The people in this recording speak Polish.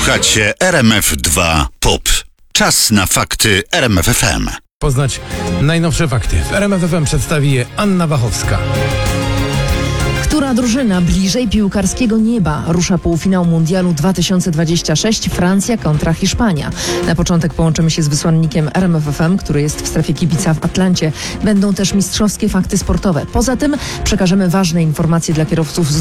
Słuchacie RMF2 POP. Czas na fakty RMF FM. Poznać najnowsze fakty. W RMF FM przedstawi je Anna Wachowska. Która drużyna bliżej piłkarskiego nieba? Rusza półfinał Mundialu 2026 Francja kontra Hiszpania. Na początek połączymy się z wysłannikiem RMF FM, który jest w strefie kibica w Atlancie. Będą też mistrzowskie fakty sportowe. Poza tym przekażemy ważne informacje dla kierowców z